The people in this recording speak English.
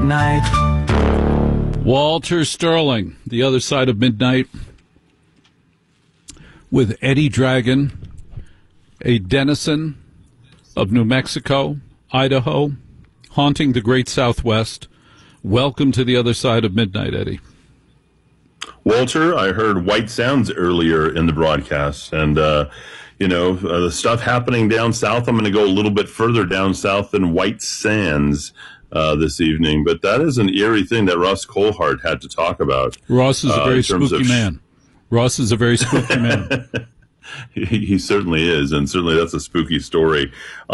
midnight. Walter Sterling, The Other Side of Midnight, with Eddie Dragon, a denizen of New Mexico, Idaho, haunting the great Southwest. Welcome to The Other Side of Midnight, Eddie. Walter, I heard White Sounds earlier in the broadcast, and, the stuff happening down south. I'm going to go a little bit further down south than White Sands this evening, but that is an eerie thing that Ross Colhart had to talk about. Ross is a very spooky man. Ross is a very spooky man. He certainly is, and certainly that's a spooky story.